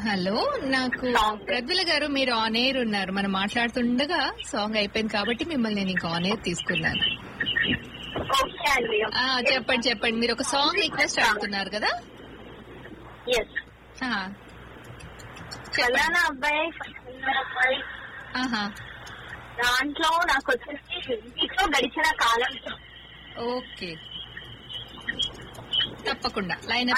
Hello, నాకు ప్రద్విల గారు మీరు ఆన్ ఎయిర్ ఉన్నారు. మనం మాట్లాడుతుండగా సాంగ్ అయిపోయింది కాబట్టి మిమ్మల్ని నేను ఇంకా ఆన్ ఎయిర్ తీసుకున్నాను. చెప్పండి చెప్పండి, మీరు ఒక సాంగ్ రిక్వెస్ట్ అడుగుతున్నారు కదా. దాంట్లో నాకు వచ్చేసి ఇంట్లో గడిచిన కాలం. ఓకే, తప్పకుండా లైన్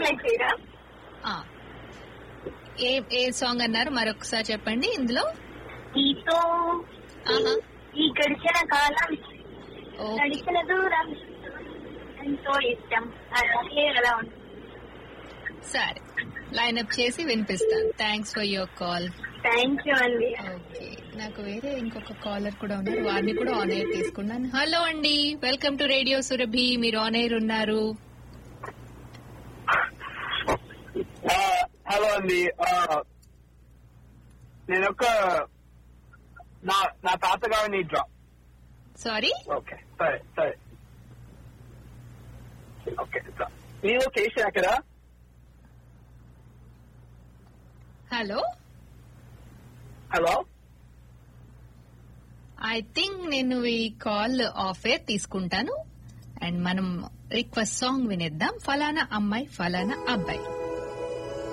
ఏ సాంగ్ అన్నారు మరొకసారి చెప్పండి. ఇందులో నీతో ఈ గడిచిన కాలం, గడిచిన దూరం ఎంతో ఇష్టం, అలాగే అలా ఉంటుంది. సరే, లైన్ అప్ చేసి వినిపిస్తాను. Thanks for your call. Thank you అండి. ఓకే, నాకు వేరే ఇంకొక కాలర్ కూడా ఉన్నారు, వారిని కూడా ఆన్ ఎయిర్ తీసుకున్నాను. హలో అండి, వెల్కమ్ టు రేడియో సురభి. మీరు ఆన్ ఎయిర్ ఉన్నారు. హలో అండి, నేను నా తాతగారిని డ్రా. సారీ, ఓకే సరే సరే ఓకే. మీ లొకేషన్ ఎక్కడ? హలో హలో, ఐ థింక్ నేను ఈ కాల్ ఆఫ్ ఎయిర్ తీసుకుంటాను అండ్ మనం రిక్వెస్ట్ సాంగ్ వినేద్దాం. ఫలానా అమ్మాయి ఫలానా అబ్బాయి.